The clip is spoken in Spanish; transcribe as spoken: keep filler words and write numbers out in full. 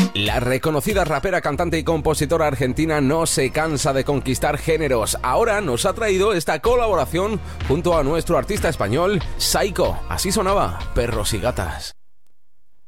La reconocida rapera, cantante y compositora argentina no se cansa de conquistar géneros. Ahora nos ha traído esta colaboración junto a nuestro artista español, Saiko. Así sonaba Perros y Gatas.